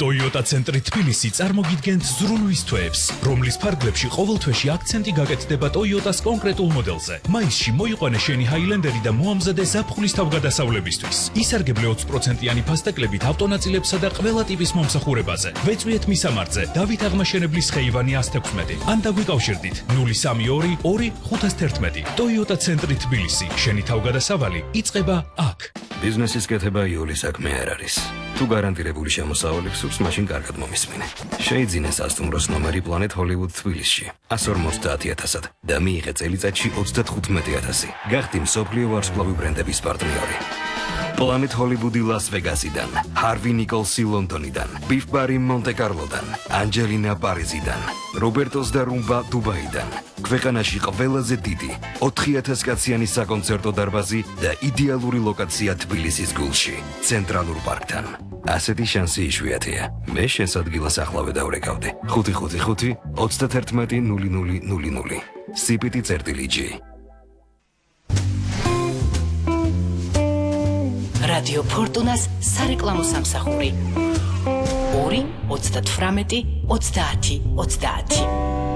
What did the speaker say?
Toyota ცენტრი თბილისი წარმოგიდგენთ ზრუნვის თვეებს, რომლის ფარგლებში ყოველ თვეში აქცენტი გაკეთდება Toyota-ს კონკრეტულ მოდელზე. მაისში მოიყვანე შენი Highlander-ი და მოამზადე ზაფხულის თავგადასავლებისთვის. ისარგებლე 20%-იანი ფასტეკლებით ავტონაწილებსა და ყველა ტიპის მომსახურებაზე. ვეწვიეთ მისამართზე დავით აღმაშენებლის ხეივანი 116 ან დაგვიკავშირდით 032 2 511. Toyota ცენტრი თბილისი. შენი თავგადასავალი იწყება აქ. ბიზნესის კეთება იულის საქმე არ არის. თუ გარანტირებული შემოსავალი გსურს, მაშინ კარგად მომისმინე. შეიძინე სასტუმროს ნომერი Planet Hollywood თბილისში 150,000-ად და მიიღე წელიწადში 35,000. გახდი მსოფლიო ვარსკვლავი ბრენდების პარტნიორი. Planet Hollywood Las Vegas-იდან, Harvey Nicholsi London-იდან, Beef Bar Monte-Carlo-დან, Angelina Paris-დან, Roberto's და Rumba Dubai-დან. ქვეყანაში ყველაზე დიდი 4000 კაციანი საკონცერტო დარბაზი და იდეალური ლოკაცია თბილისის გულში, ცენტრალურ პარკთან. ასეთი შანსი იშვიათია. მე შენს ადგილას ახლავე დავრეკავდი. 555 31 0000. CPT-G. Radio Fortunas სარეკლამო სამსახური 2 38 30 30.